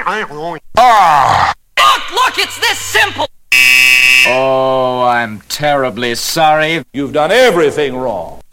Look, it's this simple. Oh, I'm terribly sorry. You've done everything wrong.